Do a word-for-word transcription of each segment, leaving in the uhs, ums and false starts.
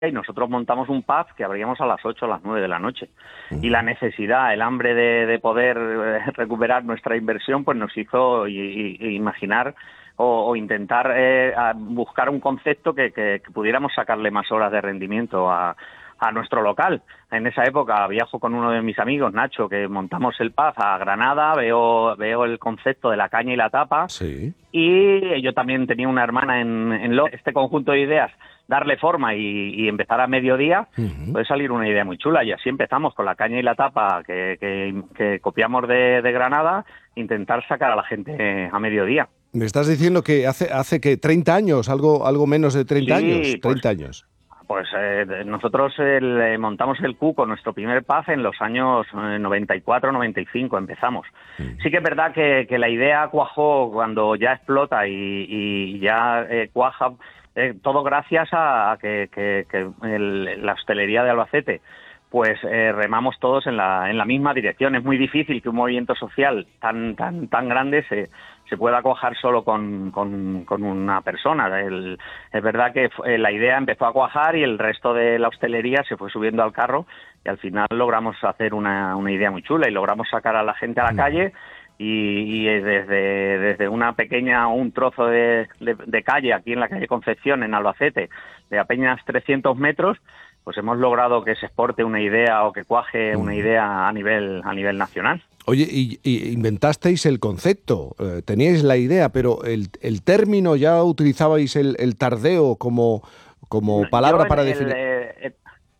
y nosotros montamos un pub que abríamos a las ocho o las nueve de la noche. Y la necesidad, el hambre de, de poder recuperar nuestra inversión, pues nos hizo y, y, imaginar o, o intentar eh, buscar un concepto que, que, que pudiéramos sacarle más horas de rendimiento a, a nuestro local. En esa época viajo con uno de mis amigos, Nacho, que montamos el pub a Granada, veo, veo el concepto de la caña y la tapa, sí. Y yo también tenía una hermana en, en Lo, este conjunto de ideas, darle forma y, y empezar a mediodía, uh-huh. puede salir una idea muy chula, y así empezamos con la caña y la tapa que, que, que copiamos de, de Granada, intentar sacar a la gente a mediodía. Me estás diciendo que hace hace que treinta años, algo algo menos de treinta sí, años, treinta pues, años. Pues eh, nosotros el, montamos el Q con nuestro primer pub en los años eh, noventa y cuatro noventa y cinco, empezamos. Mm. Sí que es verdad que, que la idea cuajó cuando ya explota y, y ya eh, cuaja, eh, todo gracias a, a que, que, que el, la hostelería de Albacete, pues eh, remamos todos en la en la misma dirección. Es muy difícil que un movimiento social tan tan tan grande se se pueda cuajar solo con, con, con una persona. El, es verdad que eh, la idea empezó a cuajar y el resto de la hostelería se fue subiendo al carro, y al final logramos hacer una, una idea muy chula y logramos sacar a la gente a la calle, y, y desde, desde una pequeña, un trozo de, de, de calle aquí en la calle Concepción, en Albacete, de apenas trescientos metros, pues hemos logrado que se exporte una idea o que cuaje una idea a nivel, a nivel nacional. Oye, y, y inventasteis el concepto, eh, teníais la idea, pero el, el término, ¿ya utilizabais el, el tardeo como, como palabra para el, definir? Eh,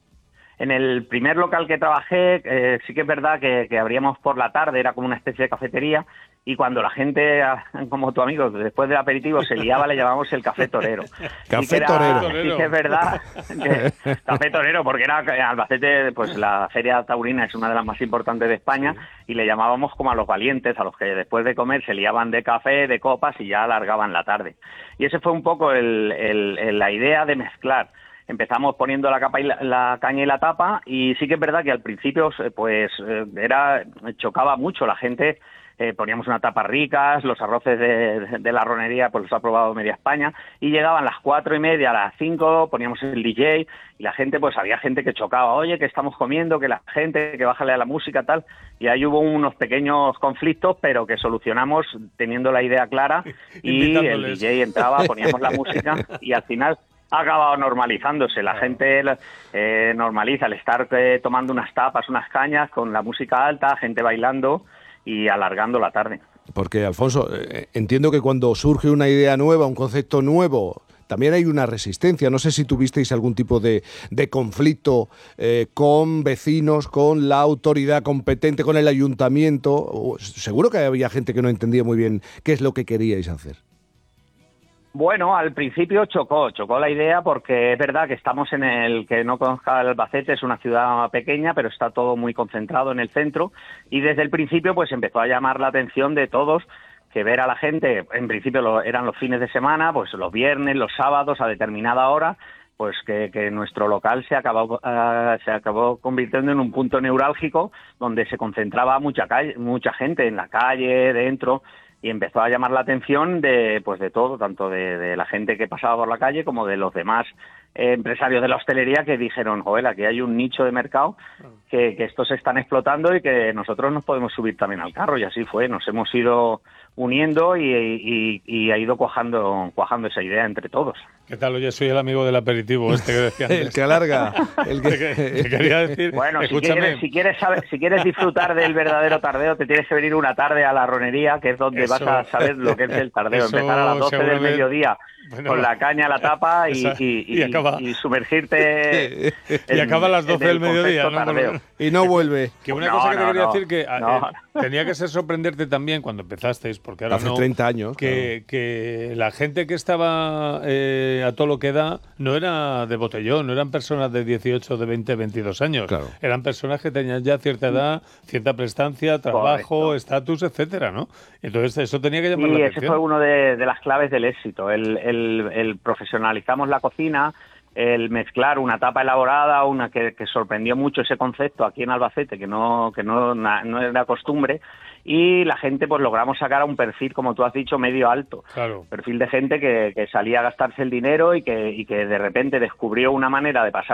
en el primer local que trabajé, eh, sí que es verdad que, que abríamos por la tarde, era como una especie de cafetería, y cuando la gente, como tu amigo, después del aperitivo se liaba, le llamábamos el café torero. Café sí era, torero. Sí que es verdad que café torero, porque era Albacete, pues la feria taurina es una de las más importantes de España, sí. Y le llamábamos como a los valientes, a los que después de comer se liaban de café, de copas, y ya alargaban la tarde. Y ese fue un poco el, el, el, la idea de mezclar. Empezamos poniendo la capa y la, la caña y la tapa, y sí que es verdad que al principio pues era chocaba mucho la gente. Eh, poníamos unas tapas ricas, los arroces de, de, de la ronería pues los ha probado media España, y llegaban las cuatro y media, a las cinco, poníamos el D J, y la gente, pues había gente que chocaba, oye, que estamos comiendo, que la gente, que bájale a la música, tal, y ahí hubo unos pequeños conflictos, pero que solucionamos teniendo la idea clara, y el D J entraba, poníamos la música, y al final ha acabado normalizándose. La gente eh, normaliza el estar eh, tomando unas tapas, unas cañas, con la música alta, gente bailando y alargando la tarde. Porque, Alfonso, eh, entiendo que cuando surge una idea nueva, un concepto nuevo, también hay una resistencia. No sé si tuvisteis algún tipo de, de conflicto eh, con vecinos, con la autoridad competente, con el ayuntamiento. Seguro que había gente que no entendía muy bien qué es lo que queríais hacer. Bueno, al principio chocó, chocó la idea, porque es verdad que estamos en el, que no conozca Albacete, es una ciudad pequeña, pero está todo muy concentrado en el centro, y desde el principio pues empezó a llamar la atención de todos, que ver a la gente, en principio lo, eran los fines de semana, pues los viernes, los sábados, a determinada hora, pues que, que nuestro local se acabó, uh, se acabó convirtiendo en un punto neurálgico donde se concentraba mucha calle, mucha gente en la calle, dentro, y empezó a llamar la atención de pues de todo, tanto de, de la gente que pasaba por la calle como de los demás eh, empresarios de la hostelería, que dijeron, joder, aquí hay un nicho de mercado que, que estos se están explotando y que nosotros nos podemos subir también al carro, y así fue, nos hemos ido uniendo y, y, y ha ido cuajando, cuajando esa idea entre todos. ¿Qué tal? Oye, soy el amigo del aperitivo este que decía antes. El que alarga. El que... que, que quería decir, bueno, escúchame. Si quieres, si, quieres saber, si quieres disfrutar del verdadero tardeo, te tienes que venir una tarde a la ronería, que es donde eso, vas a saber lo que es el tardeo. Empezar a las doce del mediodía, bueno, con la caña a la tapa y, esa, y, y, y, acaba, y sumergirte en, y acaba a las doce del mediodía, ¿no? Y no vuelve. Que una no, cosa que no, te quería no, decir, que no. eh, tenía que ser sorprenderte también cuando empezasteis, porque ahora hace no, treinta años, que, claro. que la gente que estaba eh, a todo lo que da no era de botellón, no eran personas de dieciocho, de veinte, veintidós años, claro. Eran personas que tenían ya cierta edad, cierta prestancia, trabajo, estatus, etcétera, ¿no? Entonces eso tenía que llamar sí, la atención. atención. Sí, ese fue uno de, de las claves del éxito, el, el, el profesionalizamos la cocina, el mezclar una tapa elaborada, una que, que sorprendió mucho ese concepto aquí en Albacete, que no que no, no era costumbre, y la gente pues logramos sacar a un perfil, como tú has dicho, medio alto. Claro. Perfil de gente que, que salía a gastarse el dinero y que, y que de repente descubrió una manera de pasar